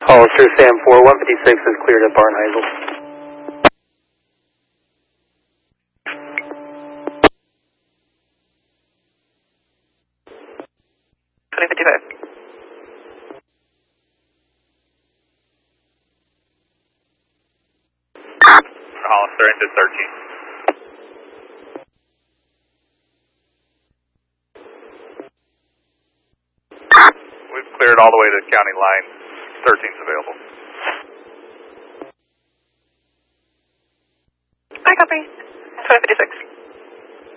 Hollister, Sam 4, 156 is cleared at Barnheisel. 2055. Hollister into 13. We've cleared all the way to the county line. 13's available. I copy. 2056.